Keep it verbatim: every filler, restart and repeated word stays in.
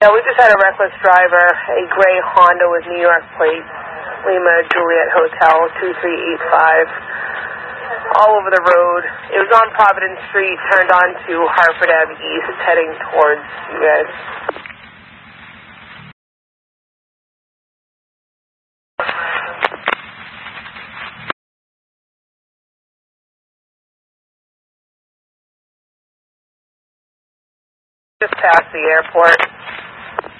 Yeah, we just had a reckless driver, a gray Honda with New York plates, Lima Juliet Hotel, two three eight five, all over the road. It was on Providence Street, turned on to Hartford Avenue East. It's heading towards you guys. Just past the airport.